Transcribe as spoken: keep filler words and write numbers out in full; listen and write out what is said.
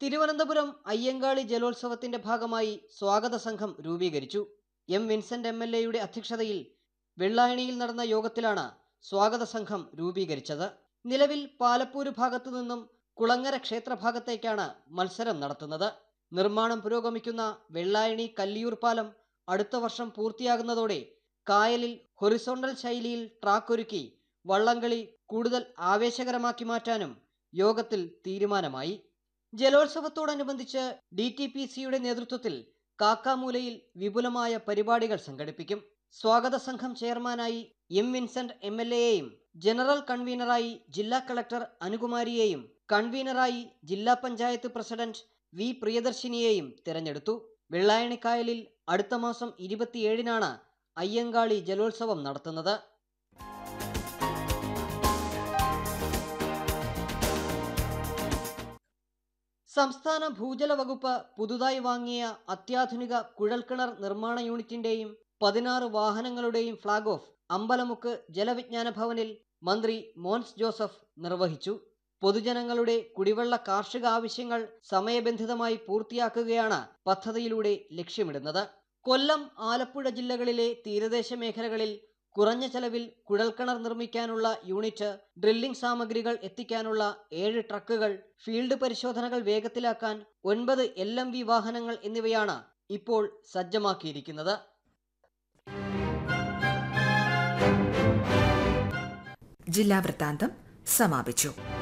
തിരുവനന്തപുരം അയ്യങ്കാളി ജലോത്സവത്തിന്റെ ഭാഗമായി സ്വാഗത സംഘം രൂപീകരിച്ചു. എം വിൻസെന്റ് എം എൽ എയുടെ അധ്യക്ഷതയിൽ വെള്ളായണിയിൽ നടന്ന യോഗത്തിലാണ് സ്വാഗത സംഘം രൂപീകരിച്ചത്. നിലവിൽ പാലപ്പൂര് ഭാഗത്തു നിന്നും കുളങ്ങര ക്ഷേത്രഭാഗത്തേക്കാണ് മത്സരം നടത്തുന്നത്. നിർമ്മാണം പുരോഗമിക്കുന്ന വെള്ളായണി കല്ലിയൂർ പാലം അടുത്ത വർഷം പൂർത്തിയാകുന്നതോടെ കായലിൽ ഹൊറിസോണ്ടൽ ശൈലിയിൽ ട്രാക്ക് ഒരുക്കി വള്ളംകളി കൂടുതൽ ആവേശകരമാക്കി മാറ്റാനും യോഗത്തിൽ തീരുമാനമായി. ജലോത്സവത്തോടനുബന്ധിച്ച് ഡി ടി പി സിയുടെ നേതൃത്വത്തിൽ കാക്കാമൂലയിൽ വിപുലമായ പരിപാടികൾ സംഘടിപ്പിക്കും. സ്വാഗത സംഘം ചെയർമാനായി M Vincent M L എയെയും general കൺവീനറായി ജില്ലാ കളക്ടർ അനുകുമാരിയെയും കൺവീനറായി ജില്ലാ പഞ്ചായത്ത് പ്രസിഡന്റ് വി പ്രിയദർശിനിയെയും തിരഞ്ഞെടുത്തു. വെള്ളായണിക്കായലിൽ അടുത്ത മാസം ഇരുപത്തിയേഴിനാണ് അയ്യങ്കാളി ജലോത്സവം നടത്തുന്നത്. സംസ്ഥാന ഭൂജല വകുപ്പ് പുതുതായി വാങ്ങിയ അത്യാധുനിക കുഴൽക്കിണർ നിർമ്മാണ യൂണിറ്റിന്റെയും പതിനാറ് വാഹനങ്ങളുടെയും ഫ്ളാഗ് ഓഫ് അമ്പലമുക്ക് ജലവിജ്ഞാന ഭവനിൽ മന്ത്രി മോൻസ് ജോസഫ് നിർവഹിച്ചു. പൊതുജനങ്ങളുടെ കുടിവെള്ള കാർഷിക ആവശ്യങ്ങൾ സമയബന്ധിതമായി പൂർത്തിയാക്കുകയാണ് പദ്ധതിയിലൂടെ ലക്ഷ്യമിടുന്നത്. കൊല്ലം, ആലപ്പുഴ ജില്ലകളിലെ തീരദേശ മേഖലകളിൽ കുറഞ്ഞ ചെലവിൽ കുഴൽക്കിണർ നിർമ്മിക്കാനുള്ള യൂണിറ്റ്, ഡ്രില്ലിംഗ് സാമഗ്രികൾ എത്തിക്കാനുള്ള ഏഴ് ട്രക്കുകൾ, ഫീൽഡ് പരിശോധനകൾ വേഗത്തിലാക്കാൻ ഒൻപത് എൽ എം വി വാഹനങ്ങൾ എന്നിവയാണ് ഇപ്പോൾ സജ്ജമാക്കിയിരിക്കുന്നത്. ജില്ലാ വൃത്താന്തം സമാപിച്ചു.